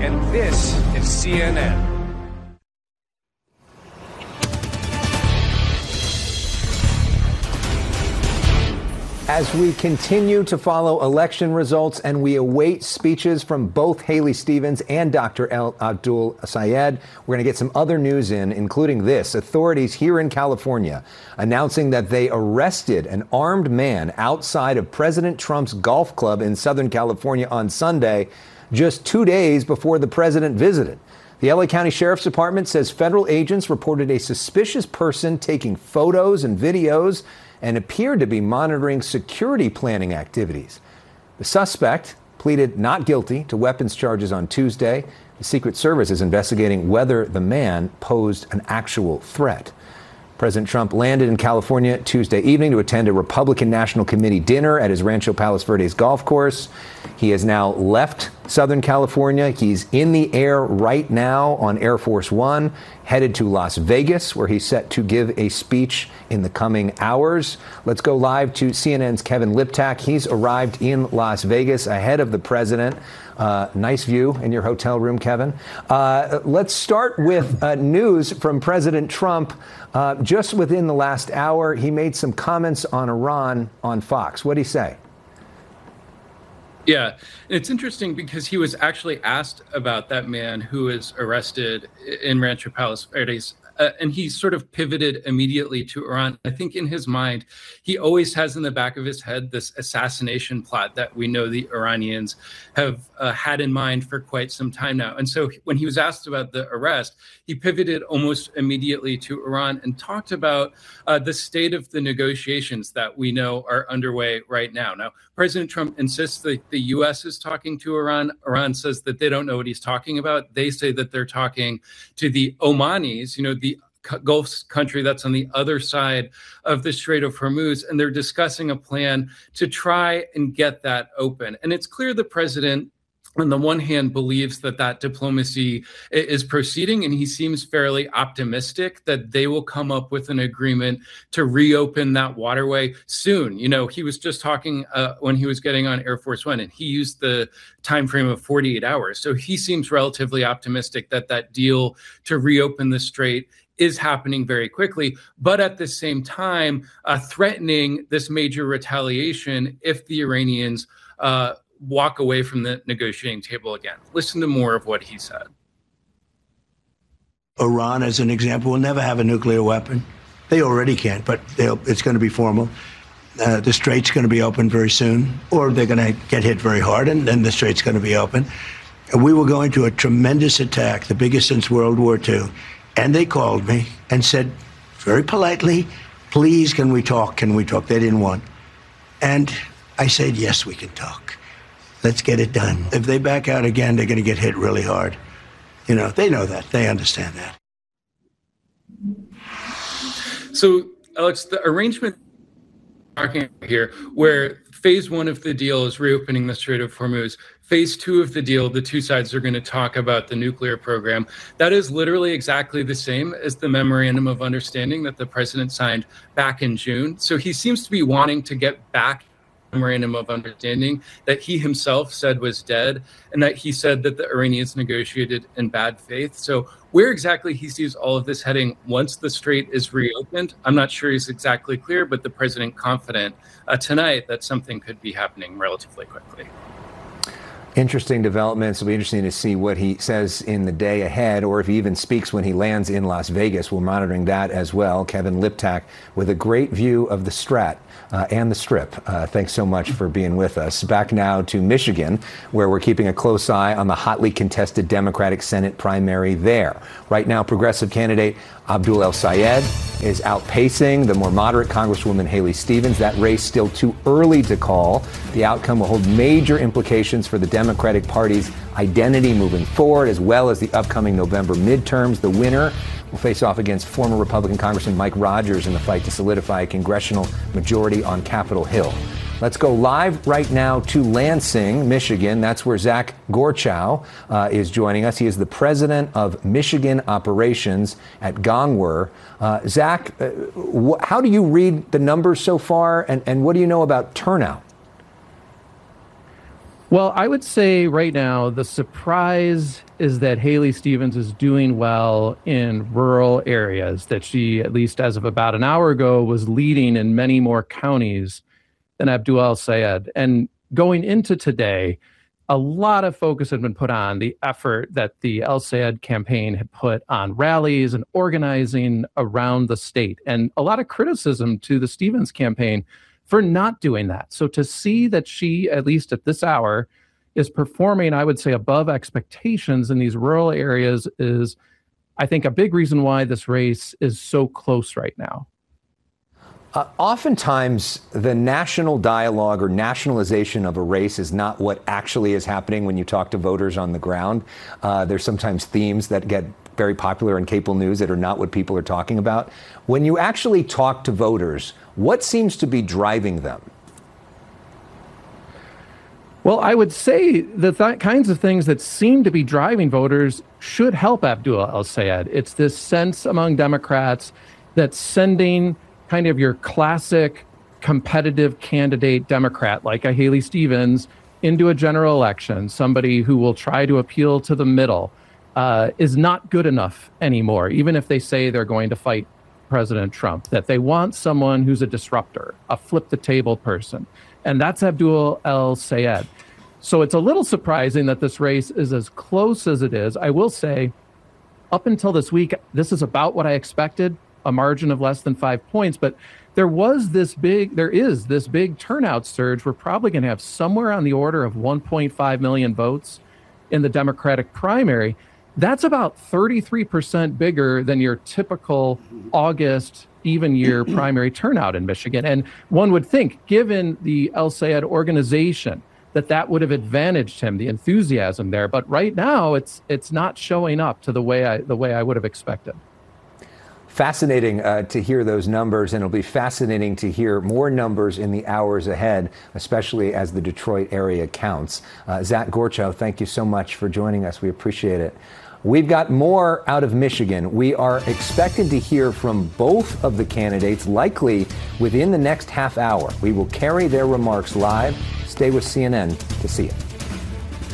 and this is CNN. As we continue to follow election results and we await speeches from both Haley Stevens and Dr. Abdul Sayed, we're going to get some other news in, including this. Authorities here in California announcing that they arrested an armed man outside of President Trump's golf club in Southern California on Sunday, just 2 days before the president visited. The LA County Sheriff's Department says federal agents reported a suspicious person taking photos and videos and appeared to be monitoring security planning activities. The suspect pleaded not guilty to weapons charges on Tuesday. The Secret Service is investigating whether the man posed an actual threat. President Trump landed in California Tuesday evening to attend a Republican National Committee dinner at his Rancho Palos Verdes golf course. He has now left Southern California. He's in the air right now on Air Force One, headed to Las Vegas, where he's set to give a speech in the coming hours. Let's go live to CNN's Kevin Liptak. He's arrived in Las Vegas ahead of the president. Nice view in your hotel room, Kevin. Let's start with news from President Trump. Just within the last hour, he made some comments on Iran on Fox. What did he say? Yeah, it's interesting because he was actually asked about that man who was arrested in Rancho Palos Verdes. And he sort of pivoted immediately to Iran. I think in his mind, he always has in the back of his head this assassination plot that we know the Iranians have had in mind for quite some time now. And so when he was asked about the arrest, he pivoted almost immediately to Iran and talked about the state of the negotiations that we know are underway right now. Now, President Trump insists that the U.S. is talking to Iran. Iran says that they don't know what he's talking about. They say that they're talking to the Omanis, the Gulf country that's on the other side of the Strait of Hormuz, and they're discussing a plan to try and get that open. And it's clear the president, on the one hand, believes that diplomacy is proceeding, and he seems fairly optimistic that they will come up with an agreement to reopen that waterway soon. He was just talking when he was getting on Air Force One, and he used the time frame of 48 hours. So he seems relatively optimistic that deal to reopen the strait is happening very quickly, but at the same time, threatening this major retaliation if the Iranians walk away from the negotiating table again. Listen to more of what he said. Iran, as an example, will never have a nuclear weapon. They already can't, but it's going to be formal. The strait's going to be open very soon, or they're going to get hit very hard, and then the strait's going to be open. And we were going to a tremendous attack, the biggest since World War II. And they called me and said, very politely, please, can we talk? Can we talk? They didn't want. And I said, yes, we can talk. Let's get it done. If they back out again, they're going to get hit really hard. They know that. They understand that. So, Alex, the arrangement talking here, where phase one of the deal is reopening the Strait of Hormuz. Phase two of the deal, the two sides are going to talk about the nuclear program. That is literally exactly the same as the memorandum of understanding that the president signed back in June. So he seems to be wanting to get back memorandum of understanding that he himself said was dead, and that he said that the Iranians negotiated in bad faith. So where exactly he sees all of this heading once the strait is reopened, I'm not sure he's exactly clear, but the president confident tonight that something could be happening relatively quickly. Interesting developments. It'll be interesting to see what he says in the day ahead, or if he even speaks when he lands in Las Vegas. We're monitoring that as well. Kevin Liptak with a great view of the Strat and the Strip. Thanks so much for being with us. Back now to Michigan, where we're keeping a close eye on the hotly contested Democratic Senate primary there. Right now, progressive candidate Abdul El-Sayed is outpacing the more moderate Congresswoman Haley Stevens. That race still too early to call. The outcome will hold major implications for the Democratic Party's identity moving forward, as well as the upcoming November midterms. The winner will face off against former Republican Congressman Mike Rogers in the fight to solidify a congressional majority on Capitol Hill. Let's go live right now to Lansing, Michigan. That's where Zach Gorchow is joining us. He is the president of Michigan operations at Gongwer. Zach, how do you read the numbers so far, and what do you know about turnout? Well, I would say right now the surprise is that Haley Stevens is doing well in rural areas, that she, at least as of about an hour ago, was leading in many more counties than Abdul El-Sayed. And going into today, a lot of focus had been put on the effort that the El-Sayed campaign had put on rallies and organizing around the state, and a lot of criticism to the Stevens campaign for not doing that. So to see that she, at least at this hour, is performing, I would say, above expectations in these rural areas is, I think, a big reason why this race is so close right now. Oftentimes, the national dialogue or nationalization of a race is not what actually is happening when you talk to voters on the ground. There's sometimes themes that get very popular in cable news that are not what people are talking about. When you actually talk to voters, what seems to be driving them? Well, I would say the kinds of things that seem to be driving voters should help Abdul El-Sayed. It's this sense among Democrats that sending kind of your classic competitive candidate Democrat like a Haley Stevens into a general election, somebody who will try to appeal to the middle, is not good enough anymore, even if they say they're going to fight President Trump, that they want someone who's a disruptor, a flip the table person. And that's Abdul El-Sayed. So it's a little surprising that this race is as close as it is. I will say, up until this week, this is about what I expected, a margin of less than 5 points. But there is this big turnout surge. We're probably going to have somewhere on the order of 1.5 million votes in the Democratic primary. That's about 33% bigger than your typical August even year primary turnout in Michigan. And one would think, given the El-Sayed organization, that would have advantaged him, the enthusiasm there. But right now, it's not showing up to the way I would have expected. Fascinating to hear those numbers, and it'll be fascinating to hear more numbers in the hours ahead, especially as the Detroit area counts. Zach Gorcho, thank you so much for joining us. We appreciate it. We've got more out of Michigan. We are expected to hear from both of the candidates, likely within the next half hour. We will carry their remarks live. Stay with CNN to see it.